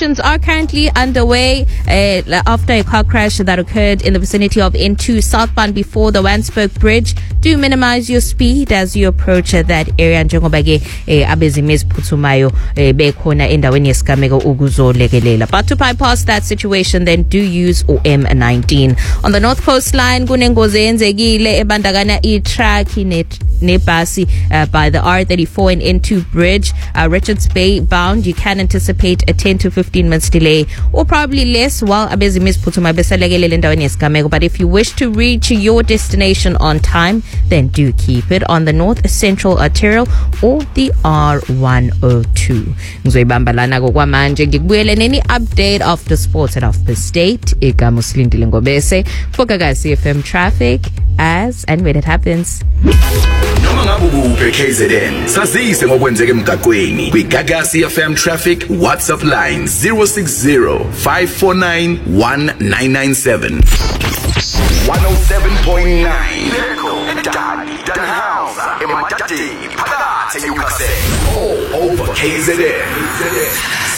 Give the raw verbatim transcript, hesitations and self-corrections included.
investigations are currently underway uh, after a car crash that occurred in the vicinity of N two southbound before the Wansburg Bridge. Do minimize your speed as you approach uh, that area. Njengoba ke abezimezi phuthumayo bekhona endaweni yesigameko ukuzolekelela. But to bypass that situation, then do use O M nineteen. On the North Coast line, kunengozi eyenzekile ebandakanya i-truck nebhasi uh, by the R thirty-four and N two bridge, uh, Richards Bay bound. You can anticipate a ten to fifteen minutes delay or probably less while abezimezi phuthuma besalekelela endaweni yesigameko. But if you wish to reach your destination on time, then do keep it on the North Central Arterial or the R one oh two. Ngizoyibamba lana kokwamanje ngikubuyele neni update of the sports and of the state. Igama usilindile ngobese for Gagasi F M traffic as and when it happens. Noma ngabe ukuphi K Z N, sazise ngokwenzeka emgaqweni. Kwi Gagasi F M traffic WhatsApp line zero six zero five four nine one nine nine seven. one oh seven point nine. All over K Z N.